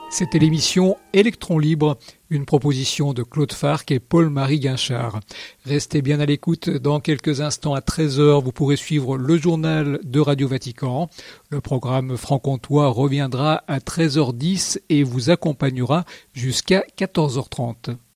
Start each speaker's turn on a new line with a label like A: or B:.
A: C'était l'émission Électron Libre, une proposition de Claude Farc et Paul-Marie Guinchard. Restez bien à l'écoute. Dans quelques instants à 13h, vous pourrez suivre le journal de Radio Vatican. Le programme franc-comtois reviendra à 13h10 et vous accompagnera jusqu'à 14h30.